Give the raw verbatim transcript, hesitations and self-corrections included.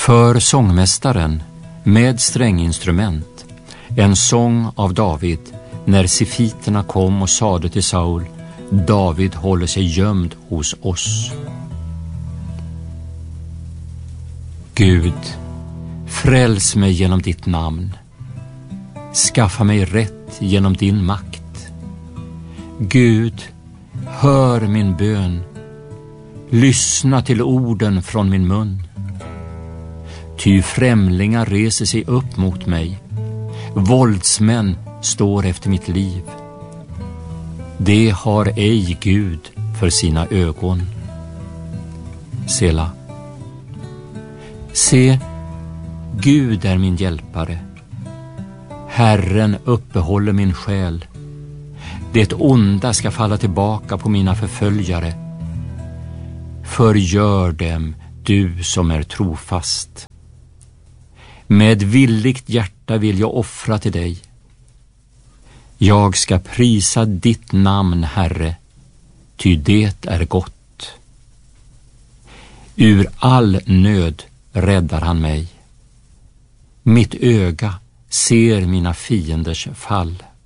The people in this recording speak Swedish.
För sångmästaren med stränginstrument, en sång av David, när sifiterna kom och sade till Saul: David håller sig gömd hos oss. Gud, fräls mig genom ditt namn. Skaffa mig rätt genom din makt. Gud, hör min bön. Lyssna till orden från min mun. Ty främlingar reser sig upp mot mig. Våldsmän står efter mitt liv. Det har ej Gud för sina ögon. Sela. Se, Gud är min hjälpare. Herren uppehåller min själ. Det onda ska falla tillbaka på mina förföljare. Förgör dem, du som är trofast. Med villigt hjärta vill jag offra till dig. Jag ska prisa ditt namn, Herre, ty det är gott. Ur all nöd räddar han mig. Mitt öga ser mina fienders fall.